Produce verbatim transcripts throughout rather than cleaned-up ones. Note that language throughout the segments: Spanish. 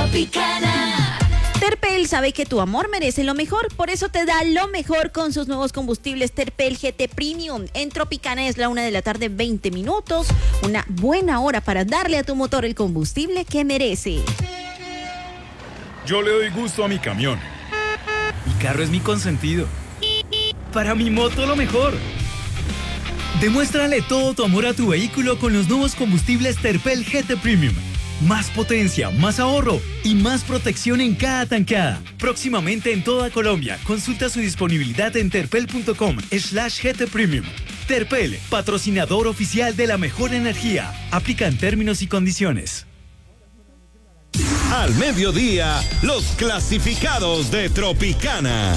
Tropicana. Terpel sabe que tu amor merece lo mejor, por eso te da lo mejor con sus nuevos combustibles Terpel G T Premium. En Tropicana es la una de la tarde, veinte minutos. Una buena hora para darle a tu motor el combustible que merece. Yo le doy gusto a mi camión. Mi carro es mi consentido. Para mi moto lo mejor. Demuéstrale todo tu amor a tu vehículo con los nuevos combustibles Terpel G T Premium. Más potencia, más ahorro y más protección en cada tanqueada. Próximamente en toda Colombia. Consulta su disponibilidad en terpel.com slash GT Premium. Terpel, patrocinador oficial de la mejor energía. Aplican términos y condiciones. Al mediodía, los clasificados de Tropicana.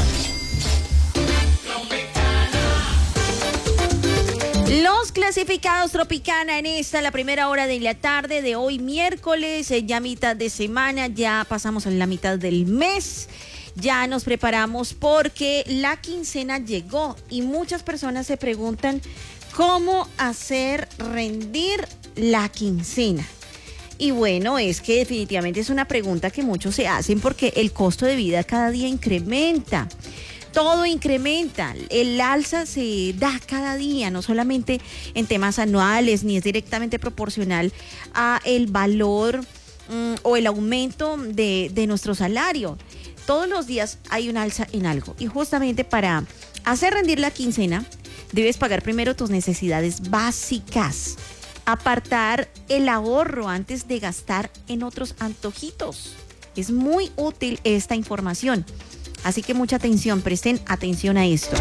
Los clasificados Tropicana en esta, la primera hora de la tarde de hoy, miércoles, eh, ya mitad de semana, ya pasamos en la mitad del mes, ya nos preparamos porque la quincena llegó y muchas personas se preguntan cómo hacer rendir la quincena. Y bueno, es que definitivamente es una pregunta que muchos se hacen porque el costo de vida cada día incrementa. Todo incrementa, el alza se da cada día, no solamente en temas anuales, ni es directamente proporcional a el valor um, o el aumento de, de nuestro salario. Todos los días hay un alza en algo y justamente para hacer rendir la quincena debes pagar primero tus necesidades básicas, apartar el ahorro antes de gastar en otros antojitos. Es muy útil esta información. Así que mucha atención, presten atención a esto.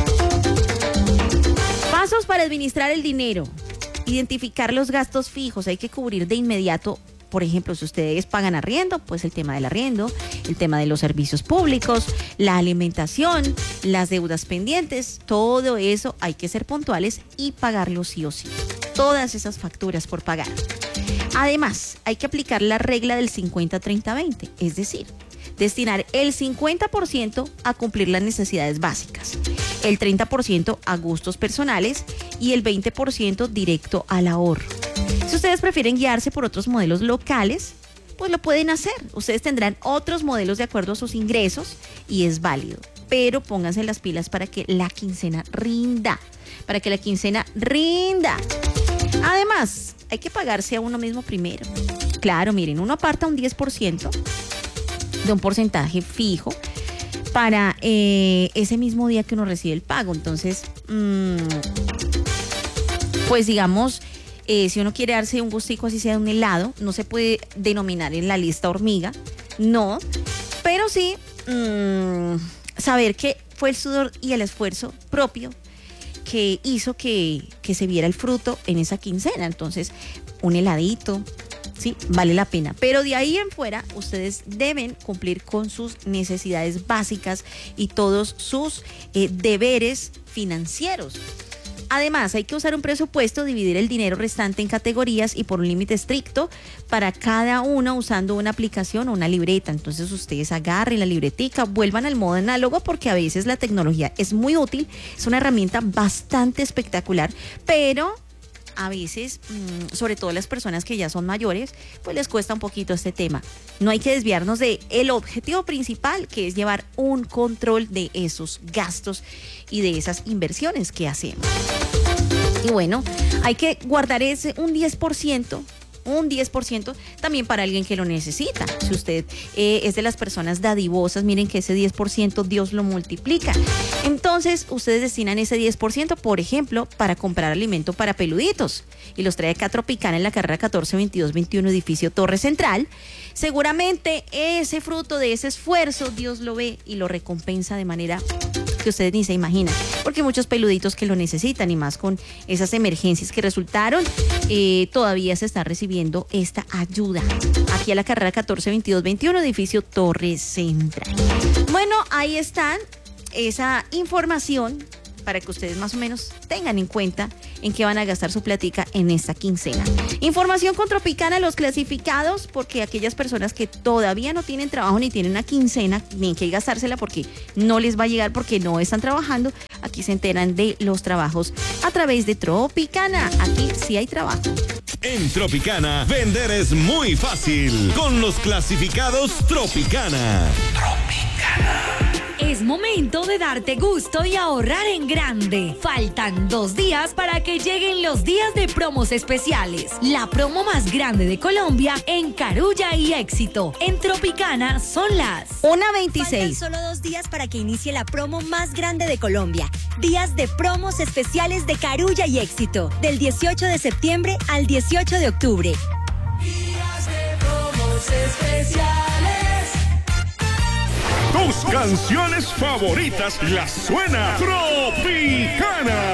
Pasos para administrar el dinero. Identificar los gastos fijos. Hay que cubrir de inmediato, por ejemplo, si ustedes pagan arriendo, pues el tema del arriendo, el tema de los servicios públicos, la alimentación, las deudas pendientes, todo eso hay que ser puntuales y pagarlo sí o sí. Todas esas facturas por pagar. Además, hay que aplicar la regla del cincuenta treinta veinte, es decir, destinar el cincuenta por ciento a cumplir las necesidades básicas, el treinta por ciento a gustos personales y el veinte por ciento directo al ahorro. Si ustedes prefieren guiarse por otros modelos locales, pues lo pueden hacer. Ustedes tendrán otros modelos de acuerdo a sus ingresos y es válido. Pero pónganse las pilas para que la quincena rinda, para que la quincena rinda. Además, hay que pagarse a uno mismo primero. Claro, miren, uno aparta un diez por ciento de un porcentaje fijo para eh, ese mismo día que uno recibe el pago. Entonces, mmm, pues digamos, eh, si uno quiere darse un gustico así sea un helado, no se puede denominar en la lista hormiga, no, pero sí mmm, saber que fue el sudor y el esfuerzo propio que hizo que, que se viera el fruto en esa quincena. Entonces, un heladito, sí, vale la pena. Pero de ahí en fuera, ustedes deben cumplir con sus necesidades básicas y todos sus eh, deberes financieros. Además, hay que usar un presupuesto, dividir el dinero restante en categorías y por un límite estricto para cada uno usando una aplicación o una libreta. Entonces ustedes agarren la libretica, vuelvan al modo análogo porque a veces la tecnología es muy útil, es una herramienta bastante espectacular, pero a veces, sobre todo las personas que ya son mayores, pues les cuesta un poquito este tema. No hay que desviarnos de el objetivo principal, que es llevar un control de esos gastos y de esas inversiones que hacemos. Y bueno, hay que guardar ese un diez por ciento, un diez por ciento también para alguien que lo necesita. Si usted eh, es de las personas dadivosas, miren que ese diez por ciento Dios lo multiplica. Entonces, ustedes destinan ese diez por ciento, por ejemplo, para comprar alimento para peluditos. Y los trae acá a Tropicana en la carrera catorce veintidós veintiuno, edificio Torre Central. Seguramente ese fruto de ese esfuerzo, Dios lo ve y lo recompensa de manera que ustedes ni se imaginan. Porque muchos peluditos que lo necesitan y más con esas emergencias que resultaron, eh, todavía se está recibiendo esta ayuda. Aquí a la carrera catorce veintidós veintiuno, edificio Torre Central. Bueno, ahí están esa información para que ustedes más o menos tengan en cuenta en qué van a gastar su platica en esta quincena. Información con Tropicana, los clasificados, porque aquellas personas que todavía no tienen trabajo ni tienen una quincena, ni en qué gastársela porque no les va a llegar porque no están trabajando, Aquí se enteran de los trabajos a través de Tropicana. Aquí sí hay trabajo. En Tropicana, vender es muy fácil con los clasificados Tropicana. Es momento de darte gusto y ahorrar en grande. Faltan dos días para que lleguen los días de promos especiales. La promo más grande de Colombia en Carulla y Éxito. En Tropicana son las una veintiséis. Faltan solo dos días para que inicie la promo más grande de Colombia. Días de promos especiales de Carulla y Éxito. Del dieciocho de septiembre al dieciocho de octubre. Días de promos especiales. Tus canciones favoritas las suena Tropicana.